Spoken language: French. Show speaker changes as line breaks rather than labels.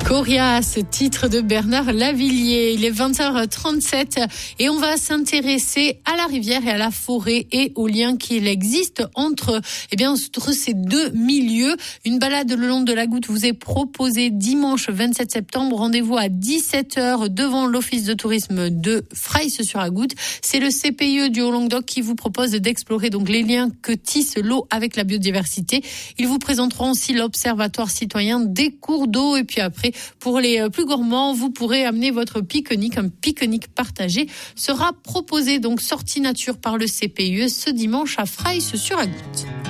Coria, ce titre de Bernard Lavilliers. Il est 20h37 et on va s'intéresser à la rivière et à la forêt et aux liens qu'il existe entre ces deux milieux. Une balade le long de la Goutte vous est proposée dimanche 27 septembre. Rendez-vous à 17h devant l'office de tourisme de Fraisse-sur-la-Goutte. C'est le CPIE du Haut-Languedoc qui vous propose d'explorer donc les liens que tisse l'eau avec la biodiversité. Ils vous présenteront aussi l'Observatoire citoyen des cours d'eau et puis après, pour les plus gourmands, vous pourrez amener votre pique-nique. Un pique-nique partagé sera proposé, donc sortie nature par le CPIE ce dimanche à Fraisse-sur-la-Goutte.